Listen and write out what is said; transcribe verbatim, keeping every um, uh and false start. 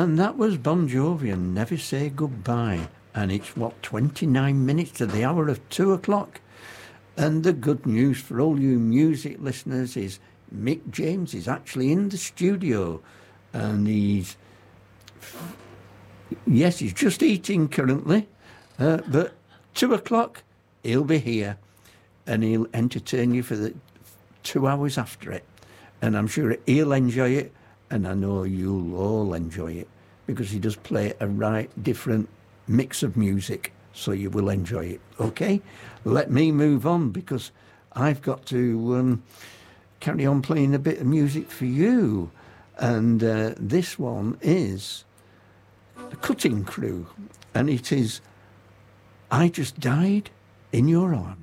And that was Bon Jovi and Never Say Goodbye. And it's, what, twenty-nine minutes to the hour of two o'clock. And the good news for all you music listeners is Mick James is actually in the studio. And he's, yes, he's just eating currently. Uh, but two o'clock, he'll be here. And he'll entertain you for the two hours after it. And I'm sure he'll enjoy it. And I know you'll all enjoy it. Because he does play a right different mix of music. So you will enjoy it. Okay? Let me move on because I've got to um, carry on playing a bit of music for you. And uh, this one is The Cutting Crew. And it is I Just Died in Your Arms.